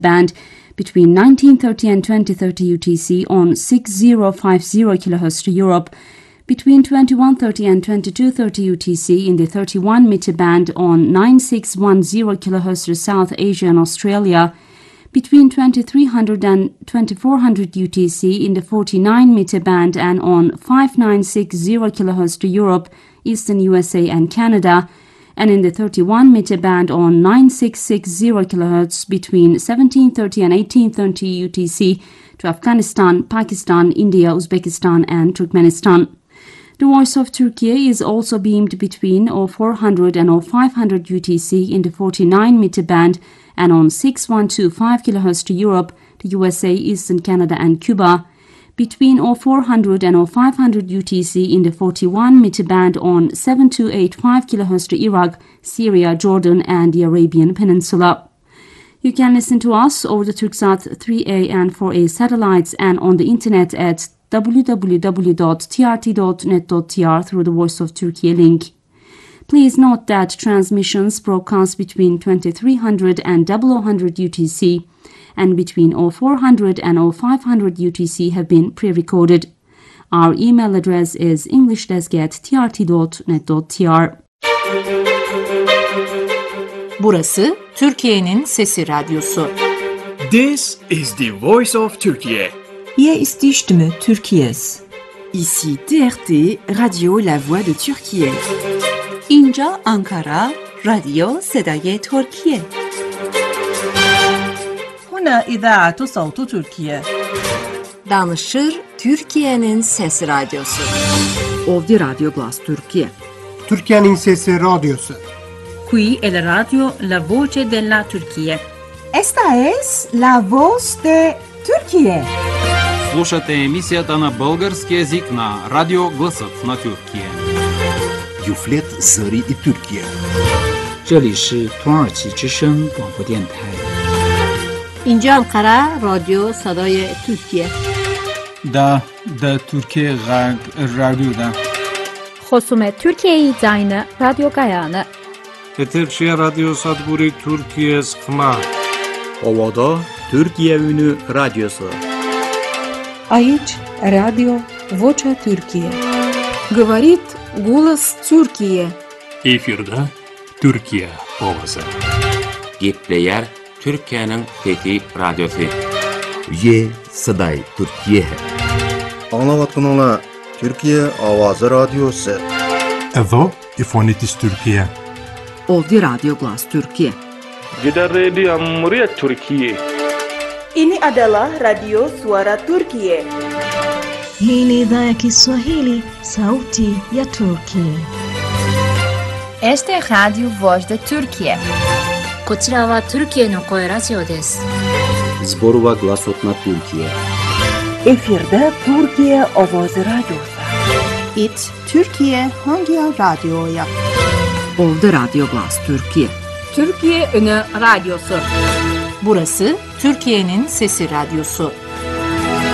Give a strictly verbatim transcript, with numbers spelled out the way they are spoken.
band between nineteen thirty and twenty thirty U T C on six thousand fifty kilohertz to Europe, between twenty-one thirty and twenty-two thirty U T C in the thirty-one meter band on nine thousand six hundred ten kilohertz to South Asia and Australia, between twenty-three hundred and twenty-four hundred U T C in the forty-nine meter band and on five thousand nine hundred sixty kilohertz to Europe, Eastern U S A and Canada, and in the thirty-one meter band on nine thousand six hundred sixty kilohertz between seventeen thirty and eighteen thirty U T C to Afghanistan, Pakistan, India, Uzbekistan and Turkmenistan. The Voice of Turkey is also beamed between four hundred and five hundred U T C in the forty-nine meter band and on six thousand one hundred twenty-five kilohertz to Europe, the U S A, Eastern Canada and Cuba, between four hundred and five hundred U T C in the forty-one meter band on seven thousand two hundred eighty-five kilohertz to Iraq, Syria, Jordan and the Arabian Peninsula. You can listen to us over the Turksat three A and four A satellites and on the internet at w w w dot t r t dot net dot t r through the Voice of Turkey link. Please note that transmissions broadcast between twenty-three hundred and one hundred U T C and between four hundred and five hundred U T C have been pre-recorded. Our email address is englishdesk at t r t dot net dot t r. Burası Türkiye'nin Sesi Radyosu. This is the Voice of Turkey. Hier ist die Stimme Türkiye's. Ici T R T, Radio La Voix de Türkiye. اینجا آنکارا، رادیو صدای ترکیه. هنا إذاعة صوت تركيا. Danışır Türkiye'nin Sesi Radyosu. Ovdje Radio Glas Türkiye. Türkiye'nin Sesi Radyosu. Qui è la radio La Voce della Turquía. Esta es La Voz de Turquía. Слушате емисията на български език на Радио Гласът на Тюркия. Юфлет Зари и Türkiye. 这里是土耳其之声广播电台。 اینجا انقره رادیو صدای ترکیه. دا دا ترکیه غرب رادیو دا. خصوم ترکیه زاین رادیو گایانه. Eterşehir Radyo Sadburi Türkiye Sıkma. Ovada Türkiye Ünü Radyosu. Aici Radio Vocea Türkiye. Говорит голос Türkiye. Efirde Türkiye ovası. Gepleyer Türkiye'nin Fethi Radyosu. Ye Saday Türkiye. Anlavatkanlar Türkiye Avazı Radyosu. Evo İfonitis Türkiye. Ovdje Radio Glas Türkiye. Gida Radio Cumhuriyet Türkiye. Ini adalah Radio Suara Turkiye. Hii ni idhaa ya Kiswahili, Sauti ya Turkiye. Este es Radio Voz de Turkiye. こちらはトルキエの声ラジオです。 Zborova Glasot na Türkiye. Efirde Türkiye Ovoz Radyosu. It Türkiye Hangi Radyo'ya? Ovdje Radio Glas Türkiye. Türkiye Ünü Radyosu. Burası Türkiye'nin Sesi Radyosu.